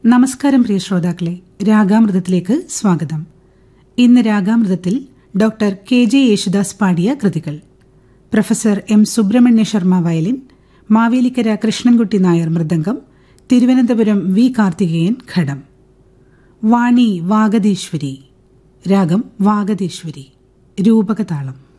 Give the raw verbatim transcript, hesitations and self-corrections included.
നമസ്കാരം പ്രിയ ശ്രോതാക്കളെ, രാഗാമൃതത്തിലേക്ക് സ്വാഗതം. ഇന്ന് രാഗാമൃതത്തിൽ ഡോക്ടർ കെ ജെ യേശുദാസ് പാടിയ കൃതികൾ. Professor M Subrahmanya Sharma violin, Mavelikkara Krishnankutty Nair mridangam, Thiruvananthapuram V Karthikeyan ഘടം. വാണി വാഗതീശ്വരി. രാഗം വാഗതീശ്വരി. രൂപകതാളം.